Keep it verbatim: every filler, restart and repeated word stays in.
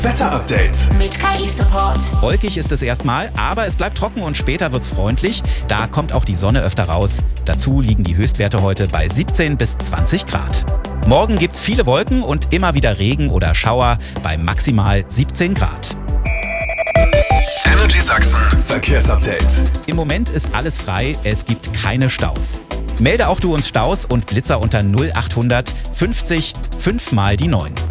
Wetter-Update mit K I-Support. Wolkig ist es erstmal, aber es bleibt trocken und später wird's freundlich. Da kommt auch die Sonne öfter raus. Dazu liegen die Höchstwerte heute bei siebzehn bis zwanzig Grad. Morgen gibt's viele Wolken und immer wieder Regen oder Schauer bei maximal siebzehn Grad. Energy Sachsen Verkehrsupdate. Im Moment ist alles frei, es gibt keine Staus. Melde auch du uns Staus und Blitzer unter null acht hundert fünfzig fünf mal die neun.